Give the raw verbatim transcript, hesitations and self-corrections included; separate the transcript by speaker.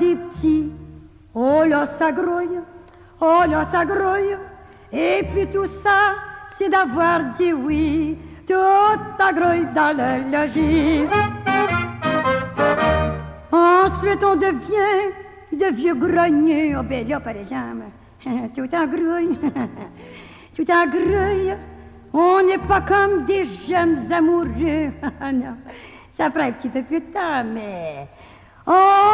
Speaker 1: des petits. Oh là, ça grouille, oh là, ça grouille. Et puis tout ça, c'est d'avoir dit oui. Tout a grouille dans le logis. Ensuite, on devient de vieux grogneux. Oh ben là, par exemple, tout en grouille, tout en grouille. On n'est pas comme des jeunes amoureux. Non, ça prend un petit peu plus de temps, mais... Oh,